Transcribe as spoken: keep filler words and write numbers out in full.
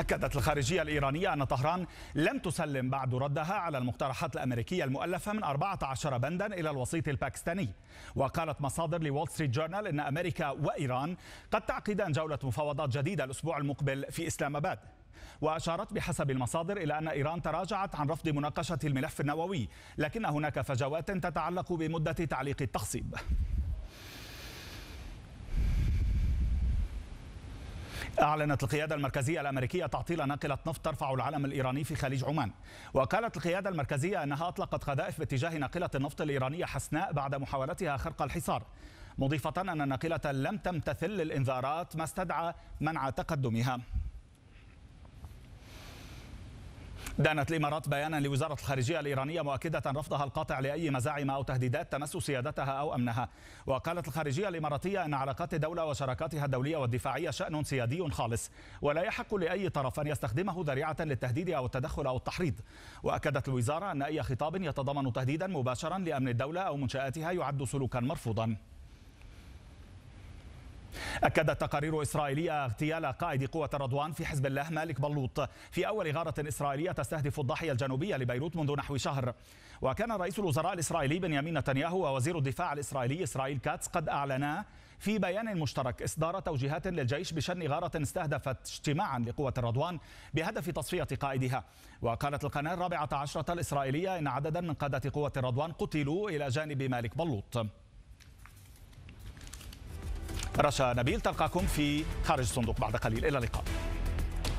أكدت الخارجية الإيرانية أن طهران لم تسلم بعد ردها على المقترحات الأمريكية المؤلفة من أربعة عشر بندا إلى الوسيط الباكستاني. وقالت مصادر لوول ستريت جورنال أن أمريكا وإيران قد تعقدان جولة مفاوضات جديدة الأسبوع المقبل في إسلام آباد. وأشارت بحسب المصادر إلى أن إيران تراجعت عن رفض مناقشة الملف النووي، لكن هناك فجوات تتعلق بمدة تعليق التخصيب. أعلنت القيادة المركزية الأمريكية تعطيل ناقلة نفط ترفع العلم الإيراني في خليج عمان. وقالت القيادة المركزية أنها أطلقت قذائف باتجاه ناقلة النفط الإيرانية حسناء بعد محاولتها خرق الحصار، مضيفة أن الناقلة لم تمتثل للإنذارات ما استدعى منع تقدمها. دانت الإمارات بيانا لوزارة الخارجية الإيرانية مؤكدة رفضها القاطع لأي مزاعم أو تهديدات تمس سيادتها أو أمنها. وقالت الخارجية الإماراتية أن علاقات الدولة وشراكاتها الدولية والدفاعية شأن سيادي خالص، ولا يحق لأي طرف أن يستخدمه ذريعة للتهديد أو التدخل أو التحريض. وأكدت الوزارة أن أي خطاب يتضمن تهديدا مباشرا لأمن الدولة أو منشآتها يعد سلوكا مرفوضا. أكدت تقارير إسرائيلية اغتيال قائد قوة الرضوان في حزب الله مالك بلوط في أول غارة إسرائيلية تستهدف الضاحية الجنوبية لبيروت منذ نحو شهر. وكان رئيس الوزراء الإسرائيلي بنيامين نتنياهو ووزير الدفاع الإسرائيلي إسرائيل كاتس قد أعلنا في بيان مشترك إصدار توجيهات للجيش بشن غارة استهدفت اجتماعا لقوة الرضوان بهدف تصفية قائدها. وقالت القناة الرابعة عشرة الإسرائيلية إن عددا من قادة قوة الرضوان قتلوا إلى جانب مالك بلوط. رشا نبيل تلقاكم في خارج الصندوق بعد قليل. إلى اللقاء.